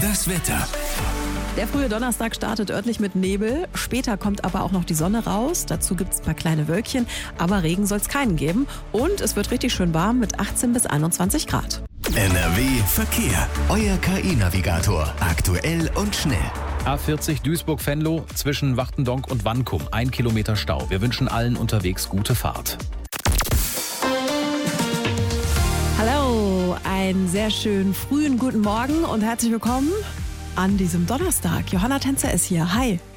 Das Wetter. Der frühe Donnerstag startet örtlich mit Nebel. Später kommt aber auch noch die Sonne raus. Dazu gibt es ein paar kleine Wölkchen. Aber Regen soll es keinen geben. Und es wird richtig schön warm mit 18 bis 21 Grad. NRW Verkehr. Euer KI-Navigator. Aktuell und schnell. A40 Duisburg-Venlo zwischen Wachtendonk und Wankum. 1 Kilometer Stau. Wir wünschen allen unterwegs gute Fahrt. Hallo, einen sehr schönen frühen guten Morgen und herzlich willkommen an diesem Donnerstag. Johanna Tänzer ist hier. Hi.